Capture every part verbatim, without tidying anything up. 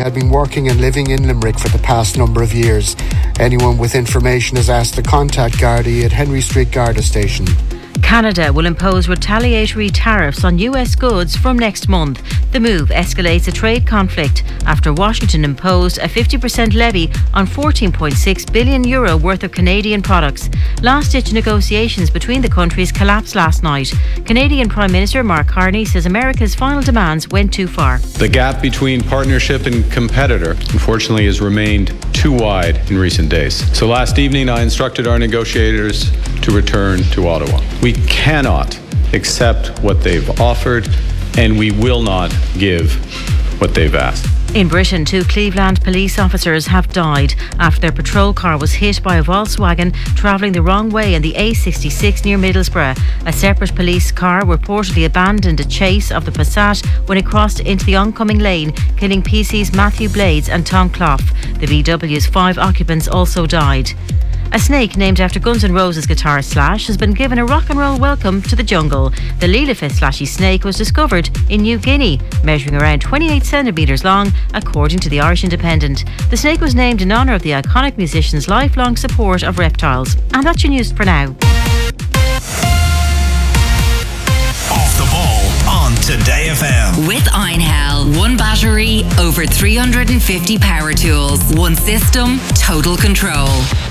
had been working and living in Limerick for the past number of years. Anyone with information is asked to contact Gardaí at Henry Street Garda Station. Canada will impose retaliatory tariffs on U S goods from next month. The move escalates a trade conflict after Washington imposed a fifty percent levy on fourteen point six billion euro worth of Canadian products. Last-ditch negotiations between the countries collapsed last night. Canadian Prime Minister Mark Carney says America's final demands went too far. The gap between partnership and competitor, unfortunately, has remained too wide in recent days. So last evening, I instructed our negotiators to return to Ottawa. We cannot accept what they've offered, and we will not give what they've asked. In Britain, two Cleveland police officers have died after their patrol car was hit by a Volkswagen travelling the wrong way in the A sixty-six near Middlesbrough. A separate police car reportedly abandoned a chase of the Passat when it crossed into the oncoming lane, killing P C's Matthew Blades and Tom Clough. The V W's five occupants also died. A snake named after Guns N' Roses guitarist Slash has been given a rock and roll welcome to the jungle. The Lilith slashy snake was discovered in New Guinea, measuring around twenty-eight centimetres long, according to the Irish Independent. The snake was named in honour of the iconic musician's lifelong support of reptiles. And that's your news for now. Off the ball on Today F M. With Einhell. One battery, over three hundred fifty power tools. One system, total control.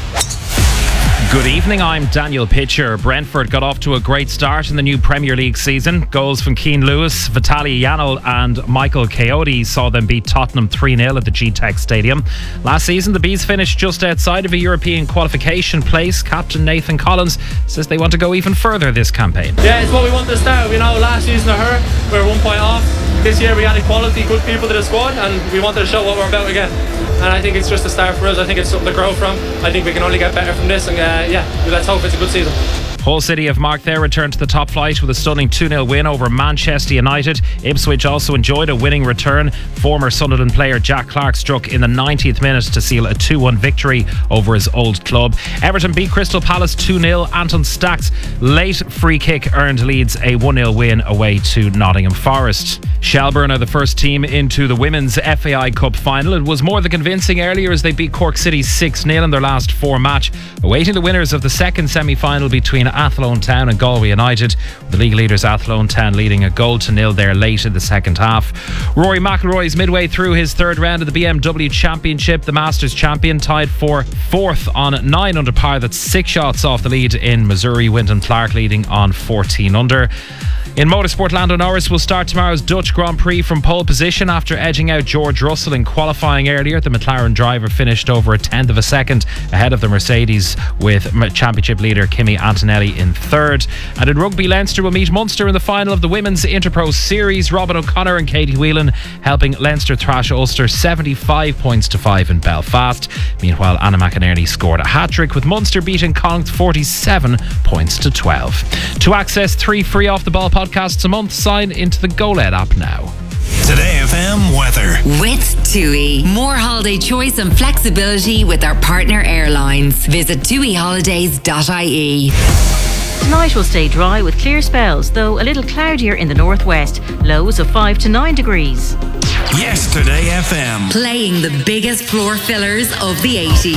Good evening, I'm Daniel Pitcher. Brentford got off to a great start in the new Premier League season. Goals from Keane Lewis, Vitaly Yanal and Michael Coyote saw them beat Tottenham three nil at the G-Tech Stadium. Last season, the Bees finished just outside of a European qualification place. Captain Nathan Collins says they want to go even further this campaign. Yeah, it's what we want to start. You know, last season I heard we were one point off. This year we added quality, good people to the squad, and we wanted to show what we're about again. And I think it's just a start for us. I think it's something to grow from. I think we can only get better from this, and uh, yeah, let's hope it's a good season. Hull City have marked their return to the top flight with a stunning two nil win over Manchester United. Ipswich also enjoyed a winning return. Former Sunderland player Jack Clark struck in the ninetieth minute to seal a two one victory over his old club. Everton beat Crystal Palace two nil. Anton Stack's late free kick earned Leeds a one nil win away to Nottingham Forest. Shelbourne are the first team into the Women's F A I Cup final. It was more than convincing earlier as they beat Cork City six nil in their last four match. Awaiting the winners of the second semi-final between Athlone Town and Galway United, with the league leaders Athlone Town leading a goal to nil there late in the second half. Rory McIlroy is midway through his third round of the B M W Championship. The Masters champion tied for fourth on nine under par. That's six shots off the lead in Missouri. Wyndham Clark leading on fourteen under. In motorsport, Lando Norris will start tomorrow's Dutch Grand Prix from pole position after edging out George Russell in qualifying earlier. The McLaren driver finished over a tenth of a second ahead of the Mercedes, with championship leader Kimi Antonelli in third. And in rugby, Leinster will meet Munster in the final of the Women's Interpro Series. Robin O'Connor and Katie Whelan helping Leinster thrash Ulster seventy-five points to five in Belfast. Meanwhile, Anna McInerney scored a hat-trick with Munster beating Connacht forty-seven points to twelve. To access three free off the ball podcasts a month, sign into the GoLed app now. Today F M weather. With TUI. More holiday choice and flexibility with our partner airlines. Visit tui holidays dot I E. Tonight will stay dry with clear spells, though a little cloudier in the northwest. Lows of five to nine degrees. Yesterday F M. Playing the biggest floor fillers of the eighties.